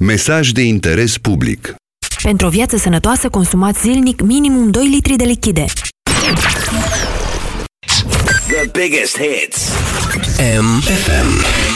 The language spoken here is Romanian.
Mesaj de interes public. Pentru o viață sănătoasă, consumați zilnic minimum 2 litri de lichide. The biggest hits. MFM.